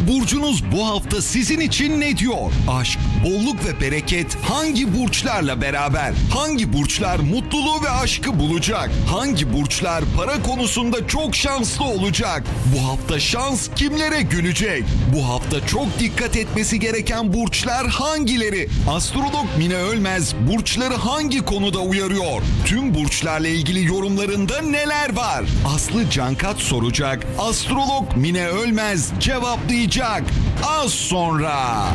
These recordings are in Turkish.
Burcunuz bu hafta sizin için ne diyor? Aşk, bolluk ve bereket hangi burçlarla beraber? Hangi burçlar mutluluğu ve aşkı bulacak? Hangi burçlar para konusunda çok şanslı olacak? Bu hafta şans kimlere gülecek? Bu hafta çok dikkat etmesi gereken burçlar hangileri? Astrolog Mine Ölmez burçları hangi konuda uyarıyor? Tüm burçlarla ilgili yorumlarında neler var? Aslı Cankat soracak. Astrolog Mine Ölmez cevaplayacak. Az sonra.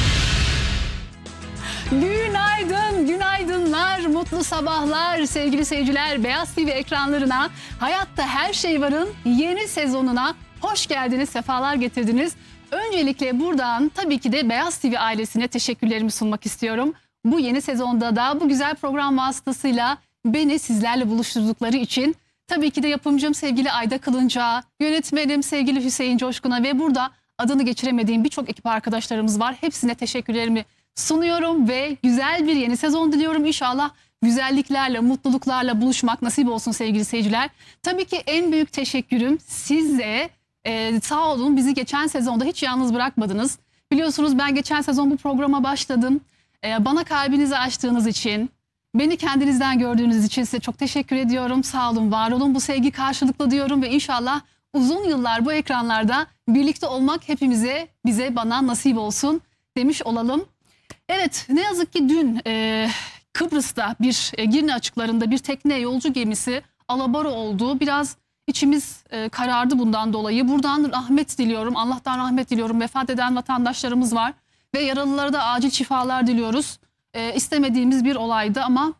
Günaydın, günaydınlar, mutlu sabahlar sevgili seyirciler. Beyaz TV ekranlarına, Hayatta Her Şey Var'ın yeni sezonuna hoş geldiniz, sefalar getirdiniz. Öncelikle buradan tabii ki de Beyaz TV ailesine teşekkürlerimi sunmak istiyorum. Bu yeni sezonda da bu güzel program vasıtasıyla beni sizlerle buluşturdukları için tabii ki de yapımcım sevgili Ayda Kılınç'a, yönetmenim sevgili Hüseyin Coşkun'a ve burada adını geçiremediğim birçok ekip arkadaşlarımız var. Hepsine teşekkürlerimi sunuyorum ve güzel bir yeni sezon diliyorum. İnşallah güzelliklerle, mutluluklarla buluşmak nasip olsun sevgili seyirciler. Tabii ki en büyük teşekkürüm size. Sağ olun, bizi geçen sezonda hiç yalnız bırakmadınız. Biliyorsunuz ben geçen sezon bu programa başladım. Bana kalbinizi açtığınız için, beni kendinizden gördüğünüz için size çok teşekkür ediyorum. Sağ olun, var olun. Bu sevgi karşılıklı diyorum ve inşallah uzun yıllar bu ekranlarda birlikte olmak hepimize, bize, bana nasip olsun demiş olalım. Evet, ne yazık ki dün Kıbrıs'ta bir Girne açıklarında bir tekne yolcu gemisi alabora oldu. Biraz içimiz karardı bundan dolayı. Buradan rahmet diliyorum, Allah'tan rahmet diliyorum. Vefat eden vatandaşlarımız var ve yaralılara da acil şifalar diliyoruz. İstemediğimiz bir olaydı ama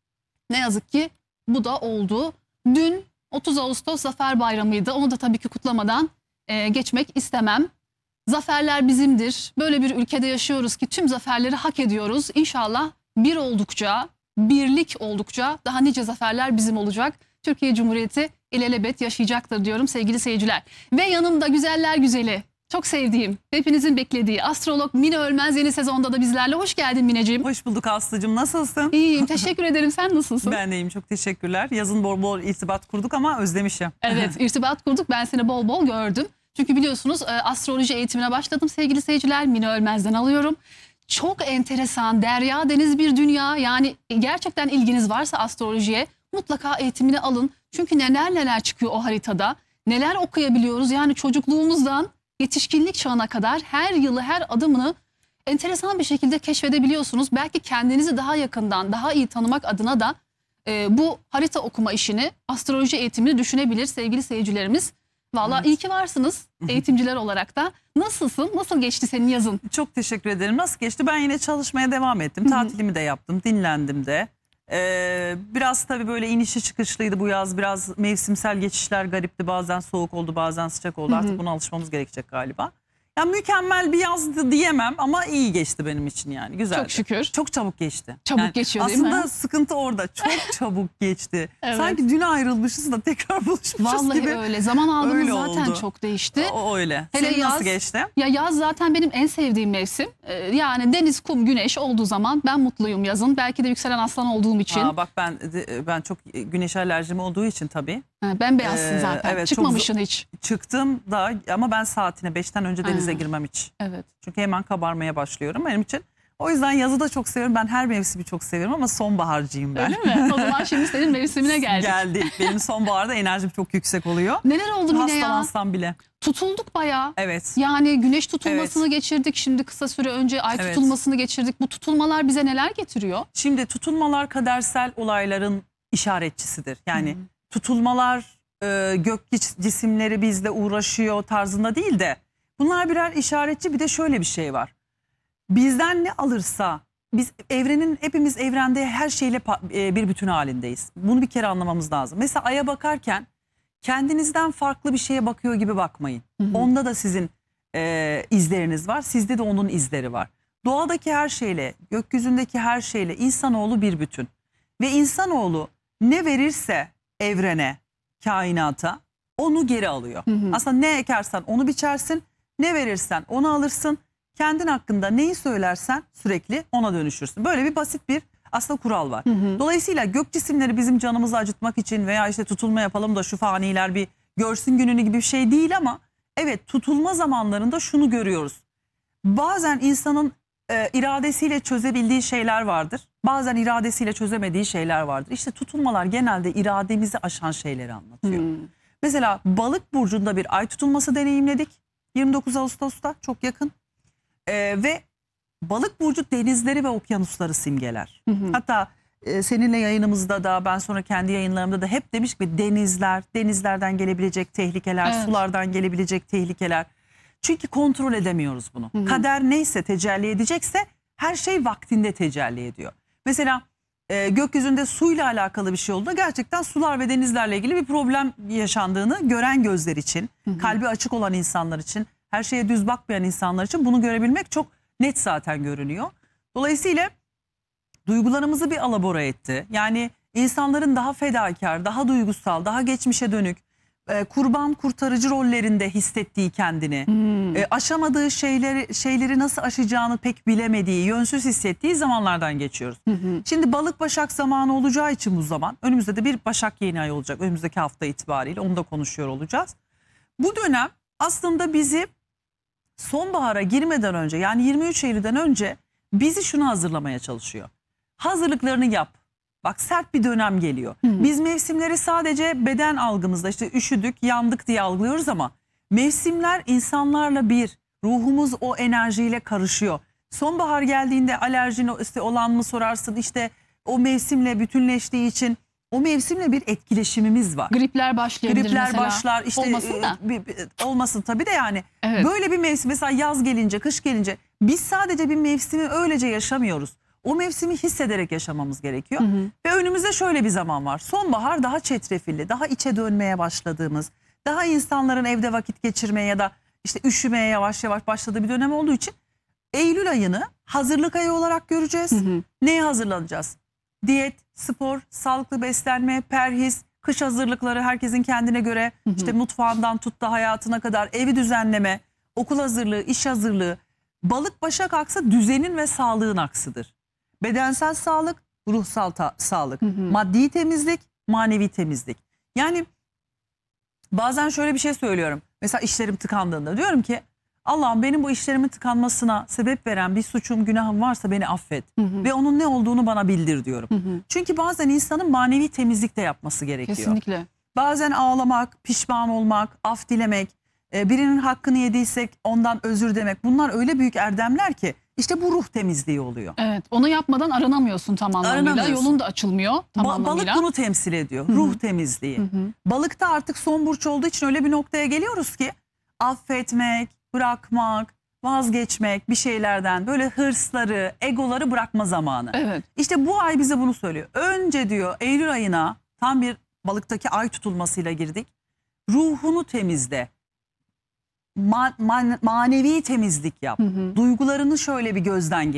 ne yazık ki bu da oldu. Dün 30 Ağustos Zafer Bayramı'ydı. Onu da tabii ki kutlamadan geçmek istemem. Zaferler bizimdir. Böyle bir ülkede yaşıyoruz ki tüm zaferleri hak ediyoruz. İnşallah bir oldukça, birlik oldukça daha nice zaferler bizim olacak. Türkiye Cumhuriyeti ilelebet yaşayacaktır diyorum sevgili seyirciler. Ve yanımda güzeller güzeli, çok sevdiğim, hepinizin beklediği astrolog Mine Ölmez yeni sezonda da bizlerle. Hoş geldin Mineciğim. Hoş bulduk Aslı'cığım. Nasılsın? İyiyim, teşekkür ederim. Sen nasılsın? Ben de iyiyim. Çok teşekkürler. Yazın bol bol irtibat kurduk ama özlemişim. Evet, irtibat kurduk. Ben seni bol bol gördüm. Çünkü biliyorsunuz astroloji eğitimine başladım sevgili seyirciler. Mine Ölmez'den alıyorum. Çok enteresan, derya deniz bir dünya. Yani gerçekten ilginiz varsa astrolojiye mutlaka eğitimini alın. Çünkü neler neler çıkıyor o haritada. Neler okuyabiliyoruz. Yani çocukluğumuzdan yetişkinlik çağına kadar her yılı, her adımını enteresan bir şekilde keşfedebiliyorsunuz. Belki kendinizi daha yakından, daha iyi tanımak adına da bu harita okuma işini, astroloji eğitimini düşünebilir sevgili seyircilerimiz. Vallahi iyi ki varsınız eğitimciler olarak da. Nasılsın? Nasıl geçti senin yazın? Çok teşekkür ederim. Nasıl geçti? Ben yine çalışmaya devam ettim. Tatilimi de yaptım. Dinlendim de. Biraz tabii böyle inişi çıkışlıydı bu yaz. Biraz mevsimsel geçişler garipti. Bazen soğuk oldu, bazen sıcak oldu. Artık buna alışmamız gerekecek galiba. Ya mükemmel bir yazdı diyemem ama iyi geçti benim için yani. Güzeldi. Çok şükür. Çok çabuk geçti. Çabuk yani geçiyor değil mi? aslında sıkıntı orada. Çok çabuk geçti. Evet. Sanki dün ayrılmışız da tekrar buluşmuşuz Vallahi gibi. öyle. Zaman algımız Öyle zaten oldu. çok değişti. O öyle. Hele Senin yaz, nasıl geçti? Ya yaz zaten benim en sevdiğim mevsim. Yani deniz, kum, güneş olduğu zaman ben mutluyum yazın. Belki de yükselen aslan olduğum için. Bak ben çok güneş alerjim olduğu için tabii. Ben beyazsın zaten. evet, Çıkmamışsın hiç. Çıktım da ama ben saatine 5'ten önce denize girmem hiç. Evet. Çünkü hemen kabarmaya başlıyorum benim için. O yüzden yazı da çok seviyorum. Ben her mevsimi çok seviyorum ama sonbaharcıyım ben. Öyle mi? O zaman şimdi senin mevsimine geldik. Geldik. Benim sonbaharda enerjim çok yüksek oluyor. Neler oldu Mine ya? Hastalansam bile. Tutulduk bayağı. Evet. Yani güneş tutulmasını geçirdik. Şimdi kısa süre önce ay tutulmasını geçirdik. Bu tutulmalar bize neler getiriyor? Şimdi tutulmalar kadersel olayların işaretçisidir. Yani tutulmalar gök cisimleri bizle uğraşıyor tarzında değil de bunlar birer işaretçi. Bir de şöyle bir şey var. Bizden ne alırsa biz hepimiz evrende her şeyle bir bütün halindeyiz. Bunu bir kere anlamamız lazım. Mesela aya bakarken kendinizden farklı bir şeye bakıyor gibi bakmayın. Onda da sizin izleriniz var. Sizde de onun izleri var. Doğadaki her şeyle, gökyüzündeki her şeyle insanoğlu bir bütün. Ve insanoğlu ne verirse evrene, kainata onu geri alıyor. Aslında ne ekersen onu biçersin, ne verirsen onu alırsın. Kendin hakkında neyi söylersen sürekli ona dönüşürsün. Böyle bir basit bir aslında kural var. Dolayısıyla gök cisimleri bizim canımızı acıtmak için veya işte tutulma yapalım da şu faniler bir görsün gününü gibi bir şey değil ama evet, tutulma zamanlarında şunu görüyoruz. Bazen insanın iradesiyle çözebildiği şeyler vardır. Bazen iradesiyle çözemediği şeyler vardır. İşte tutulmalar genelde irademizi aşan şeyleri anlatıyor. Mesela Balık burcunda bir ay tutulması deneyimledik. 29 Ağustos'ta, çok yakın. Ve Balık burcu denizleri ve okyanusları simgeler. Hatta seninle yayınımızda da, ben sonra kendi yayınlarımda da hep demiş ki denizler, denizlerden gelebilecek tehlikeler, Evet. sulardan gelebilecek tehlikeler. Çünkü kontrol edemiyoruz bunu. Kader neyse tecelli edecekse her şey vaktinde tecelli ediyor. Mesela gökyüzünde suyla alakalı bir şey olduğunda gerçekten sular ve denizlerle ilgili bir problem yaşandığını gören gözler için, kalbi açık olan insanlar için, her şeye düz bakmayan insanlar için bunu görebilmek çok net zaten görünüyor. Dolayısıyla duygularımızı bir alabora etti. Yani insanların daha fedakar, daha duygusal, daha geçmişe dönük, kurban kurtarıcı rollerinde hissettiği kendini, aşamadığı şeyleri nasıl aşacağını pek bilemediği, yönsüz hissettiği zamanlardan geçiyoruz. Şimdi Balık Başak zamanı olacağı için bu zaman, önümüzde de bir Başak yeni ay olacak. Önümüzdeki hafta itibariyle onu da konuşuyor olacağız. Bu dönem aslında bizi sonbahara girmeden önce, yani 23 Eylül'den önce bizi şuna hazırlamaya çalışıyor. Hazırlıklarını yap. Bak, sert bir dönem geliyor. Biz mevsimleri sadece beden algımızda, işte üşüdük, yandık diye algılıyoruz ama mevsimler insanlarla bir. Ruhumuz o enerjiyle karışıyor. Sonbahar geldiğinde alerjin olan mı sorarsın, işte o mevsimle bütünleştiği için o mevsimle bir etkileşimimiz var. Gripler başlayabilir Gripler mesela. başlar, işte Olmasın da. olmasın tabii de, yani Evet. böyle bir mevsim, mesela yaz gelince, kış gelince biz sadece bir mevsimi öylece yaşamıyoruz. O mevsimi hissederek yaşamamız gerekiyor. Ve önümüzde şöyle bir zaman var. Sonbahar daha çetrefilli, daha içe dönmeye başladığımız, daha insanların evde vakit geçirmeye ya da işte üşümeye yavaş yavaş başladığı bir dönem olduğu için Eylül ayını hazırlık ayı olarak göreceğiz. Neye hazırlanacağız? Diyet, spor, sağlıklı beslenme, perhiz, kış hazırlıkları, herkesin kendine göre, işte mutfağından tut da hayatına kadar, evi düzenleme, okul hazırlığı, iş hazırlığı. Balık Başak aksı düzenin ve sağlığın aksıdır. Bedensel sağlık, ruhsal sağlık, maddi temizlik, manevi temizlik. Yani bazen şöyle bir şey söylüyorum. Mesela işlerim tıkandığında diyorum ki Allah'ım, benim bu işlerimin tıkanmasına sebep veren bir suçum, günahım varsa beni affet. Ve onun ne olduğunu bana bildir diyorum. Çünkü bazen insanın manevi temizlik de yapması gerekiyor. Kesinlikle. Bazen ağlamak, pişman olmak, af dilemek, birinin hakkını yediysek ondan özür demek. Bunlar öyle büyük erdemler ki işte bu ruh temizliği oluyor. Evet, onu yapmadan aranamıyorsun tam anlamıyla. Aranamıyorsun. Yolun da açılmıyor tam anlamıyla. Balık bunu temsil ediyor. Ruh temizliği. Balıkta artık son burç olduğu için öyle bir noktaya geliyoruz ki affetmek, bırakmak, vazgeçmek bir şeylerden, böyle hırsları, egoları bırakma zamanı. Evet. İşte bu ay bize bunu söylüyor. Önce diyor Eylül ayına tam bir balıktaki ay tutulmasıyla girdik. Ruhunu temizle. Manevi temizlik yap. Duygularını şöyle bir gözden geçir.